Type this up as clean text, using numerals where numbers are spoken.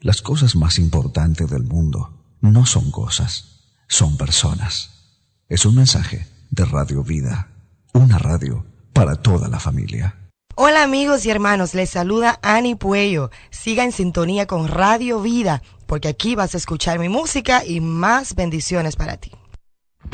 Las cosas más importantes del mundo no son cosas, son personas. Es un mensaje de Radio Vida, una radio para toda la familia. Hola amigos y hermanos, les saluda Ani Puello. Siga en sintonía con Radio Vida, porque aquí vas a escuchar mi música y más bendiciones para ti.